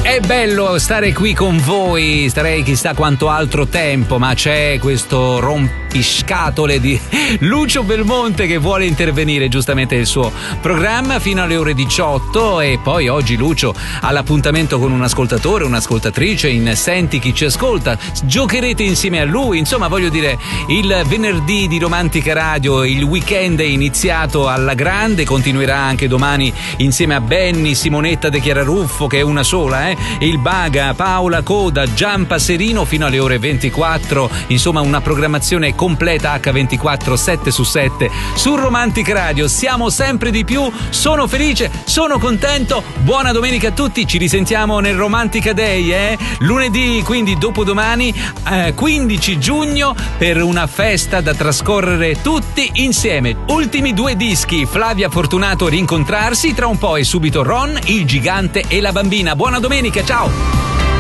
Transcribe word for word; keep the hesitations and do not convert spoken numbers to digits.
È bello stare qui con voi, starei chissà quanto altro tempo, ma c'è questo rompiscatole di Lucio Belmonte che vuole intervenire giustamente nel suo programma fino alle ore diciotto, e poi oggi Lucio ha l'appuntamento con un ascoltatore, un'ascoltatrice in Senti chi ci ascolta, giocherete insieme a lui, insomma voglio dire il venerdì di Romantica Radio, il weekend è iniziato alla grande, continuerà anche domani insieme a Benny, Simonetta De Chiararuffo che è una sola, eh? il Baga, Paola Coda, Gian Passerino fino alle ore ventiquattro, insomma una programmazione completa acca ventiquattro sette su sette su Romantic Radio. Siamo sempre di più, sono felice, sono contento, buona domenica a tutti, ci risentiamo nel Romantica Day, eh? lunedì, quindi dopodomani, eh, quindici giugno, per una festa da trascorrere tutti insieme. Ultimi due dischi, Flavia Fortunato, Rincontrarsi, tra un po' e subito Ron, il gigante e la bambina. Buona domenica, ciao!